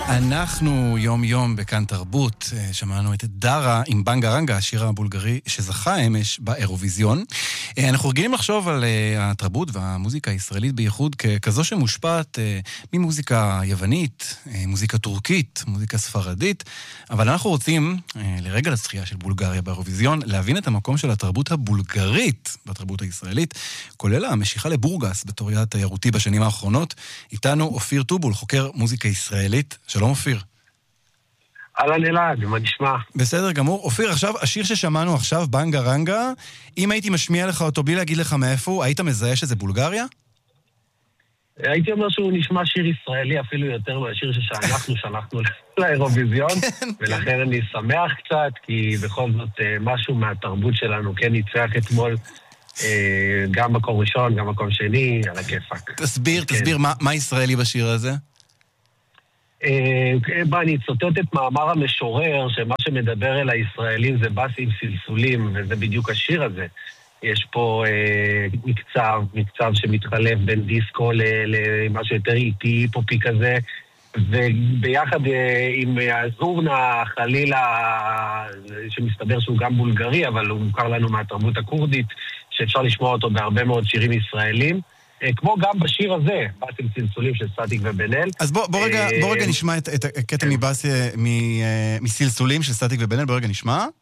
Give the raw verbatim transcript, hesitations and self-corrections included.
אנחנו יום יום בכאן תרבות, שמענו את דרה עם בנגה רנגה, השיר הבולגרי שזכה אמש באירוויזיון. אנחנו רגילים לחשוב על התרבות והמוזיקה הישראלית בייחוד ככזו שמושפעת ממוזיקה יוונית, מוזיקה טורקית, מוזיקה ספרדית, אבל אנחנו רוצים, לרגע לזכייה של בולגריה באירוויזיון, להבין את המקום של התרבות הבולגרית בתרבות הישראלית, כולל המשיכה לבורגס בתור יעד תיירותי בשנים האחרונות. איתנו אופיר טובול, חוקר מוזיקה ישראלית. שלום אופיר. אהלן אלעד, מה נשמע? בסדר גמור. אופיר, עכשיו, השיר ששמענו עכשיו, בנגה רנגה, אם הייתי משמיע לך אותו בלי להגיד לך מאיפה, היית מזהה שזה בולגריה? הייתי אומר שהוא נשמע שיר ישראלי אפילו יותר מהשיר שאנחנו שלחנו לאירוויזיון, ולכן אני שמח קצת, כי בכל זאת משהו מהתרבות שלנו כן ניצח אתמול, גם מקום ראשון, גם מקום שני, על הכיפק. תסביר, תסביר, מה ישראלי בשיר הזה? בא, אני צוטט את מאמר המשורר, שמה שמדבר אל הישראלים זה בס עם סלסולים, וזה בדיוק השיר הזה. יש פה אה, מקצב, מקצב שמתחלף בין דיסקו למשהו יותר איטי, פופי כזה, וביחד אה, עם הזורנה חלילה, שמסתבר שהוא גם בולגרי, אבל הוא מוכר לנו מהתרבות הקורדית, שאפשר לשמוע אותו בהרבה מאוד שירים ישראלים. כמו גם בשיר הזה, בס עם סלסולים של סטטיק ובן אל. אז בוא, בוא, רגע, בוא רגע נשמע את, את הקטע מבס, מסלסולים של סטטיק ובן אל, בוא רגע נשמע.